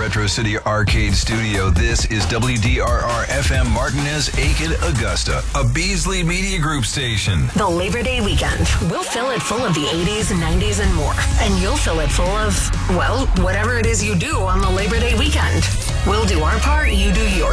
Retro City Arcade Studio. This is WDRR FM Martinez, Aiken, Augusta, a Beasley Media Group station. The Labor Day weekend. We'll fill it full of the 80s, 90s, and more. And you'll fill it full of, well, whatever it is you do on the Labor Day weekend. We'll do our part, you do yours.